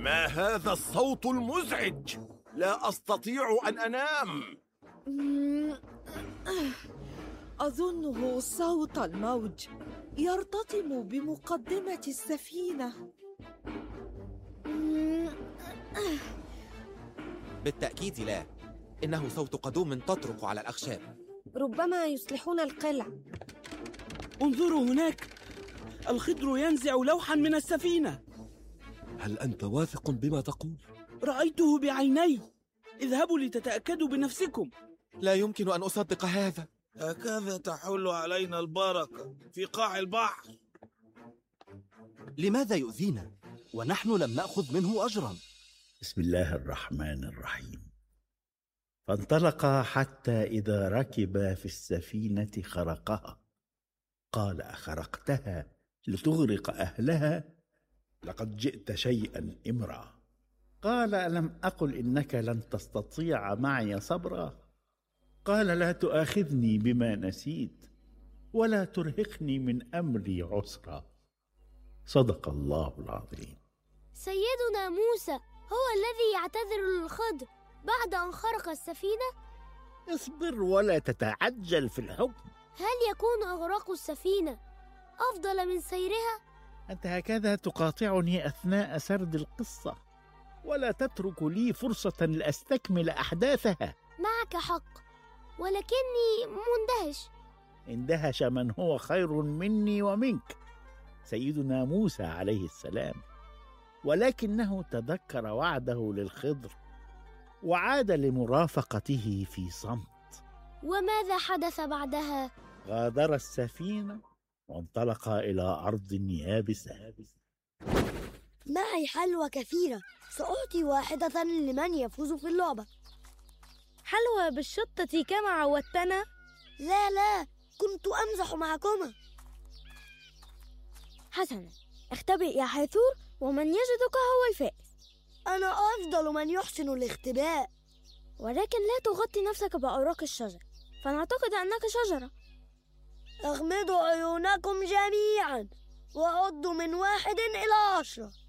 ما هذا الصوت المزعج؟ لا أستطيع أن أنام. أظنه صوت الموج يرتطم بمقدمة السفينة. بالتأكيد لا، إنه صوت قدوم تطرق على الأخشاب. ربما يصلحون القلع. انظروا هناك، الخضر ينزع لوحا من السفينة. هل أنت واثق بما تقول؟ رأيته بعيني. اذهبوا لتتأكدوا بنفسكم. لا يمكن أن أصدق هذا. هكذا تحل علينا البركة في قاع البحر. لماذا يؤذينا ونحن لم نأخذ منه أجرا؟ بسم الله الرحمن الرحيم. فانطلقا حتى إذا ركبا في السفينة خرقها. قال: أخرقتها لتغرق أهلها؟ لقد جئت شيئا إمرا. قال: ألم أقل إنك لن تستطيع معي صبرا؟ قال: لا تؤاخذني بما نسيت ولا ترهقني من أمري عسرا. صدق الله العظيم. سيدنا موسى هو الذي يعتذر للخضر بعد أن خرق السفينة؟ اصبر ولا تتعجل في الحكم. هل يكون إغراق السفينة أفضل من سيرها؟ أنت هكذا تقاطعني أثناء سرد القصة ولا تترك لي فرصة لأستكمل أحداثها. معك حق، ولكني مندهش. اندهش من هو خير مني ومنك، سيدنا موسى عليه السلام، ولكنه تذكر وعده للخضر وعاد لمرافقته في صمت. وماذا حدث بعدها؟ غادر السفينة وانطلقا إلى أرض يابسة. معي حلوى كثيرة، سأعطي واحدة لمن يفوز في اللعبة. حلوى بالشطة كما عودتنا؟ لا، كنت أمزح معكما. حسنا، اختبئ يا حيثور، ومن يجدك هو الفائز. أنا أفضل من يحسن الاختباء. ولكن لا تغطي نفسك بأوراق الشجر، فنعتقد أنك شجرة. اغمضوا عيونكم جميعا وعدوا من 1 إلى 10.